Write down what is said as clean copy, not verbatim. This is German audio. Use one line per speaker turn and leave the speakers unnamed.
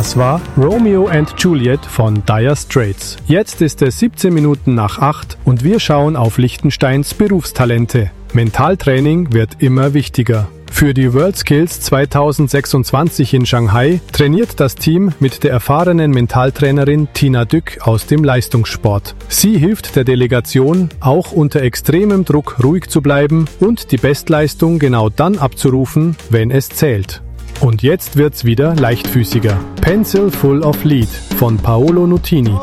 Das war Romeo and Juliet von Dire Straits. Jetzt ist es 17 Minuten nach 8 und wir schauen auf Liechtensteins Berufstalente. Mentaltraining wird immer wichtiger. Für die WorldSkills 2026 in Shanghai trainiert das Team mit der erfahrenen Mentaltrainerin Tina Dück aus dem Leistungssport. Sie hilft der Delegation, auch unter extremem Druck ruhig zu bleiben und die Bestleistung genau dann abzurufen, wenn es zählt. Und jetzt wird's wieder leichtfüßiger. Pencil Full of Lead von Paolo Nutini.